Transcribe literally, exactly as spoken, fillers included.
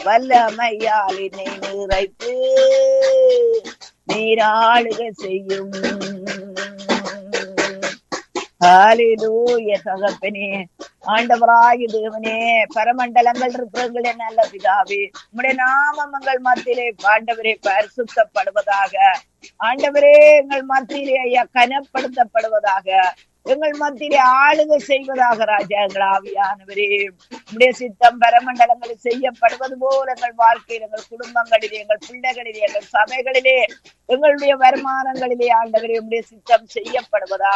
வல்லமையால் என்னை நிறைத்து நீராளுக செய்யும். ஹல்லேலூயா தகப்பனே, ஆண்டவராகிய தேவனே, பரமண்டலங்கள் இருக்கிற நல்ல பிதாவே, உம்முடைய நாமம் எங்கள் மத்தியிலே ஆண்டவரே பரிசுத்தப்படுவதாக. ஆண்டவரே எங்கள் மத்தியிலே ஐயா கனப்படுத்தப்படுவதாக. எங்கள் மத்தியிலே ஆளுகை செய்வதாக. ராஜா எங்கள் ஆவியானவரே, உம்முடைய சித்தம் பரமண்டலங்களில் செய்யப்படுவது போல எங்கள் வாழ்க்கையில், எங்கள் குடும்பங்களிலே, எங்கள் பிள்ளைகளிலே, எங்கள் சபைகளிலே, எங்களுடைய வருமானங்களிலே ஆண்டவரே உம்முடைய சித்தம் செய்யப்படுவதாக.